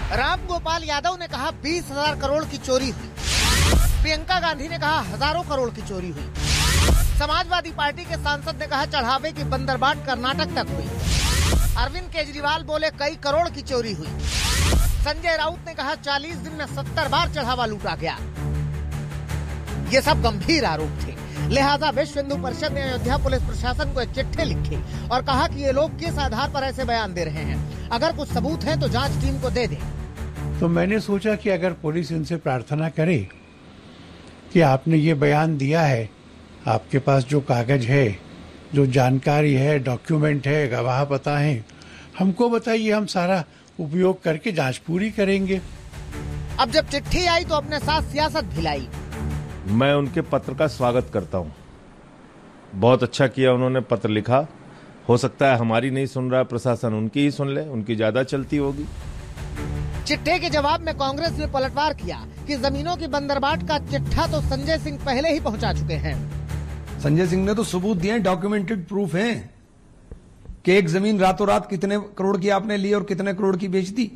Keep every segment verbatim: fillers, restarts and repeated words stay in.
राम गोपाल यादव ने कहा बीस हजार करोड़ की चोरी हुई। प्रियंका गांधी ने कहा हजारों करोड़ की चोरी हुई। समाजवादी पार्टी के सांसद ने कहा चढ़ावे की बंदरबाट कर्नाटक तक हुई। अरविंद केजरीवाल बोले कई करोड़ की चोरी हुई। संजय राउत ने कहा चालीस दिन में सत्तर बार चढ़ावा लूटा गया। ये सब गंभीर आरोप थे, लिहाजा विश्व हिंदू परिषद ने अयोध्या पुलिस प्रशासन को एक चिट्ठी लिखी और कहा कि ये लोग किस आधार पर ऐसे बयान दे रहे हैं। अगर कुछ सबूत है तो जांच टीम को दे दें। तो मैंने सोचा कि अगर पुलिस इनसे प्रार्थना करे कि आपने ये बयान दिया है, आपके पास जो कागज है, जो जानकारी है, डॉक्यूमेंट है, गवाह पता है, हमको बताइए, हम सारा उपयोग करके जांच पूरी करेंगे। अब जब चिट्ठी आई तो अपने साथ सियासत भी लाई। मैं उनके पत्र का स्वागत करता हूं। बहुत अच्छा किया उन्होंने पत्र लिखा। हो सकता है हमारी नहीं सुन रहा प्रशासन, उनकी ही सुन ले, उनकी ज्यादा चलती होगी। चिट्ठे के जवाब में कांग्रेस ने पलटवार किया कि जमीनों की बंदरबाट का चिट्ठा तो संजय सिंह पहले ही पहुंचा चुके हैं। संजय सिंह ने तो सबूत दिए, डॉक्यूमेंटेड प्रूफ हैं कि एक जमीन रातों रात कितने करोड़ की आपने ली और कितने करोड़ की बेच दी।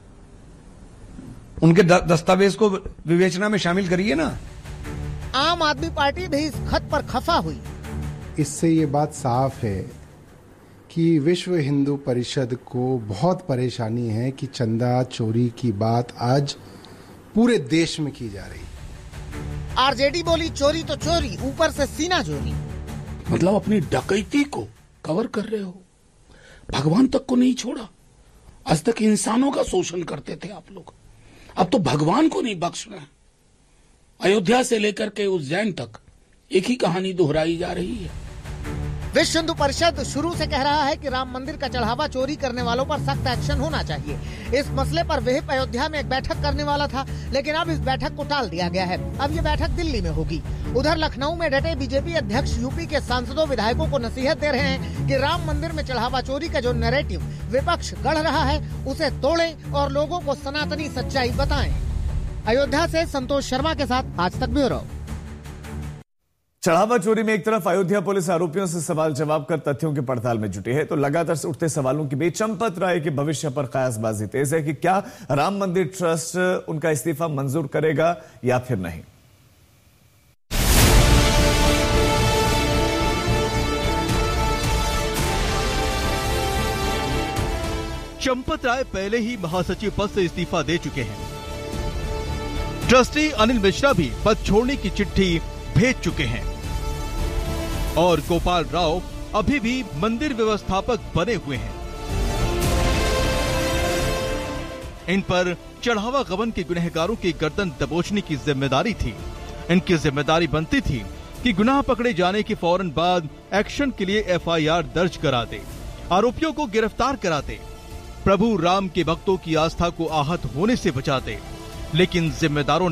उनके दस्तावेज को विवेचना में शामिल करिए ना। आम आदमी पार्टी भी इस खत पर खफा हुई। इससे ये बात साफ है कि विश्व हिंदू परिषद को बहुत परेशानी है कि चंदा चोरी की बात आज पूरे देश में की जा रही। आरजेडी बोली चोरी तो चोरी, ऊपर से सीना चोरी। मतलब अपनी डकैती को कवर कर रहे हो, भगवान तक को नहीं छोड़ा। आज तक इंसानों का शोषण करते थे आप लोग, अब तो भगवान को नहीं बख्श रहे। अयोध्या से लेकर के उज्जैन तक एक ही कहानी दोहराई जा रही है। विश्व हिंदू परिषद शुरू से कह रहा है कि राम मंदिर का चढ़ावा चोरी करने वालों पर सख्त एक्शन होना चाहिए। इस मसले पर विहिप अयोध्या में एक बैठक करने वाला था, लेकिन अब इस बैठक को टाल दिया गया है। अब ये बैठक दिल्ली में होगी। उधर लखनऊ में डटे बीजेपी अध्यक्ष यूपी के सांसदों विधायकों को नसीहत दे रहे हैं कि राम मंदिर में चढ़ावा चोरी का जो नैरेटिव विपक्ष गढ़ रहा है उसे तोड़ें और लोगों को सनातनी सच्चाई बताएं। अयोध्या से संतोष शर्मा के साथ आज तक ब्यूरो। चढ़ावा चोरी में एक तरफ अयोध्या पुलिस आरोपियों से सवाल जवाब कर तथ्यों की पड़ताल में जुटी है, तो लगातार से उठते सवालों के बीच चंपत राय के भविष्य पर कयासबाजी तेज है कि क्या राम मंदिर ट्रस्ट उनका इस्तीफा मंजूर करेगा या फिर नहीं। चंपत राय पहले ही महासचिव पद से इस्तीफा दे चुके हैं। ट्रस्टी अनिल मिश्रा भी पद छोड़ने की चिट्ठी भेज चुके हैं और गोपाल राव अभी भी मंदिर व्यवस्थापक बने हुए हैं। इन पर चढ़ावा गबन के गुनहगारों की गर्दन दबोचने की जिम्मेदारी थी। इनकी जिम्मेदारी बनती थी कि गुनाह पकड़े जाने के फौरन बाद एक्शन के लिए एफ आई आर दर्ज करा दे, आरोपियों को गिरफ्तार करा दे, प्रभु राम के भक्तों की आस्था को आहत होने से बचा दे। लेकिन जिम्मेदारों